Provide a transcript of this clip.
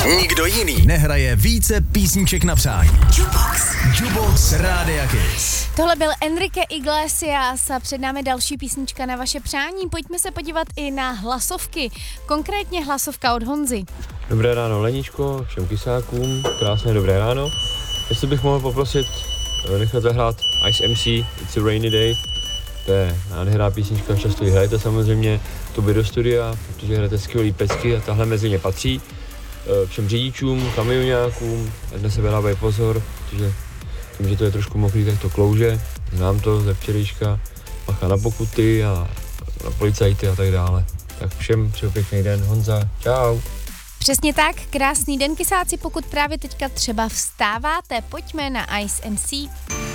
Nikdo jiný nehraje více písniček na přání. Jukebox Rádia Kiss. Tohle byl Enrique Iglesias a před námi další písnička na vaše přání. Pojďme se podívat i na hlasovky. Konkrétně hlasovka od Honzy. Dobré ráno, Leničko, všem kysákům, krásné dobré ráno. Jestli bych mohl poprosit nechat zahrát Ice MC, It's a Rainy Day. To je nádherná písnička, často ji hrajete samozřejmě, to by do studia, protože hrajete skvělý pecky a tahle mezi ně patří. Všem řidičům, kamioňákům, ať na sebe dávají pozor, protože tím, že to je trošku mokrý, tak to klouže, znám to ze včerejška, bacha na pokuty a na policajty a tak dále. Tak všem přeju pěkný den, Honza, čau. Přesně tak, krásný den kysáci, pokud právě teďka třeba vstáváte, pojďme na Ice MC.